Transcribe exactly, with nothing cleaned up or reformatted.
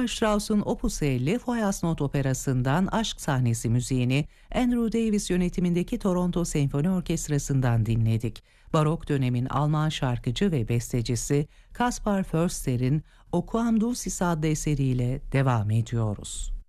Richard Strauss'un Opus elli Feuersnot Operası'ndan aşk sahnesi müziğini Andrew Davis yönetimindeki Toronto Senfoni Orkestrası'ndan dinledik. Barok dönemin Alman şarkıcı ve bestecisi Kaspar Förster'in O Quam Ducis adlı eseriyle devam ediyoruz.